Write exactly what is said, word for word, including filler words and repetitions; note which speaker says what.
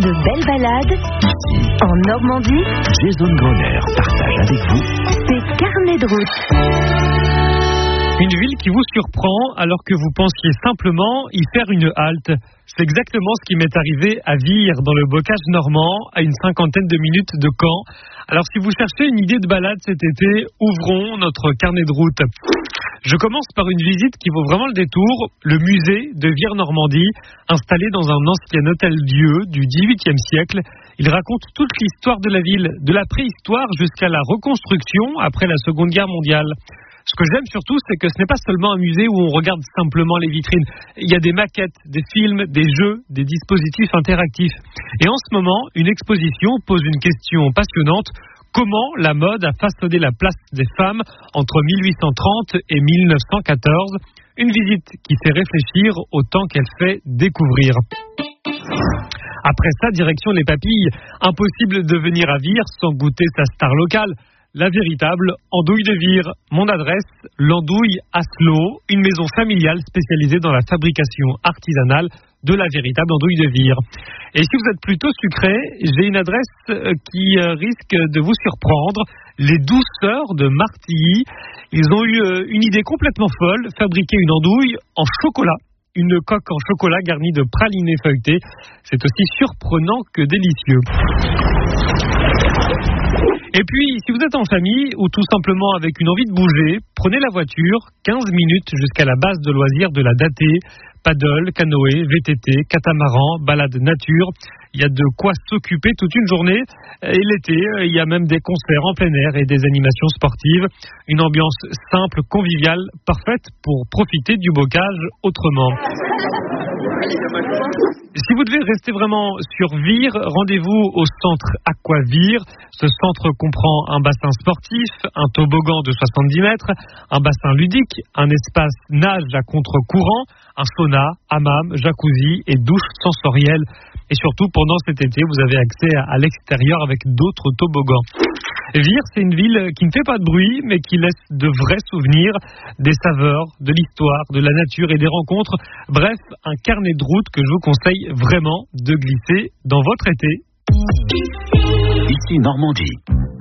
Speaker 1: de belles balades en Normandie.
Speaker 2: Jason Gröner partage avec vous
Speaker 1: ses carnets de route.
Speaker 3: Une ville qui vous surprend alors que vous pensiez simplement y faire une halte. C'est exactement ce qui m'est arrivé à Vire, dans le bocage normand, à une cinquantaine de minutes de Caen. Alors si vous cherchez une idée de balade cet été, ouvrons notre carnet de route. Je commence par une visite qui vaut vraiment le détour, le musée de Vire-Normandie, installé dans un ancien hôtel-dieu du dix-huitième siècle. Il raconte toute l'histoire de la ville, de la préhistoire jusqu'à la reconstruction après la Seconde Guerre mondiale. Ce que j'aime surtout, c'est que ce n'est pas seulement un musée où on regarde simplement les vitrines. Il y a des maquettes, des films, des jeux, des dispositifs interactifs. Et en ce moment, une exposition pose une question passionnante. Comment la mode a façonné la place des femmes entre mille huit cent trente et mille neuf cent quatorze? Une visite qui fait réfléchir autant qu'elle fait découvrir. Après ça, direction les Papilles. Impossible de venir à Vire sans goûter sa star locale. La véritable andouille de Vire. Mon adresse, l'andouille Aslo, une maison familiale spécialisée dans la fabrication artisanale de la véritable andouille de Vire. Et si vous êtes plutôt sucré, j'ai une adresse qui risque de vous surprendre. Les Douceurs de Martilly. Ils ont eu une idée complètement folle, fabriquer une andouille en chocolat. Une coque en chocolat garnie de pralinés feuilletés. C'est aussi surprenant que délicieux. Et puis, si vous êtes en famille ou tout simplement avec une envie de bouger, prenez la voiture, quinze minutes jusqu'à la base de loisirs de la Datée. Paddle, canoë, V T T, catamaran, balade nature. Il y a de quoi s'occuper toute une journée. Et l'été, il y a même des concerts en plein air et des animations sportives. Une ambiance simple, conviviale, parfaite pour profiter du bocage autrement. Si vous devez rester vraiment sur Vire, rendez-vous au centre Aquavire. Ce centre comprend un bassin sportif, un toboggan de soixante-dix mètres, un bassin ludique, un espace nage à contre-courant, un sauna, hammam, jacuzzi et douche sensorielle. Et surtout, pendant cet été, vous avez accès à, à l'extérieur avec d'autres toboggans. Vire, c'est une ville qui ne fait pas de bruit, mais qui laisse de vrais souvenirs, des saveurs, de l'histoire, de la nature et des rencontres. Bref, un carnet de route que je vous conseille vraiment de glisser dans votre été.
Speaker 2: Ici Normandie.